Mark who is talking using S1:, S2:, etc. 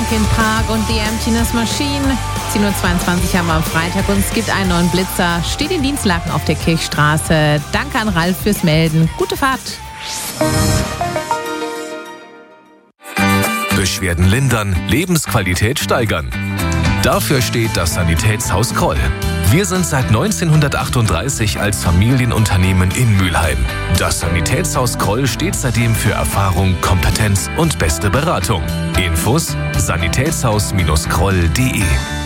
S1: Linkin Park und The Emptiness Machine. 10.22 Uhr haben wir am Freitag und es gibt einen neuen Blitzer. Steht in Dienstlaken auf der Kirchstraße. Danke an Ralf fürs Melden. Gute Fahrt.
S2: Beschwerden lindern, Lebensqualität steigern. Dafür steht das Sanitätshaus Kroll. Wir sind seit 1938 als Familienunternehmen in Mülheim. Das Sanitätshaus Kroll steht seitdem für Erfahrung, Kompetenz und beste Beratung. Infos: sanitätshaus-kroll.de